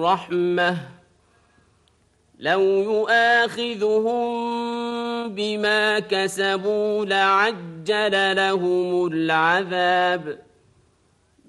الرحمة لو يؤاخذهم بما كسبوا لعجل لهم العذاب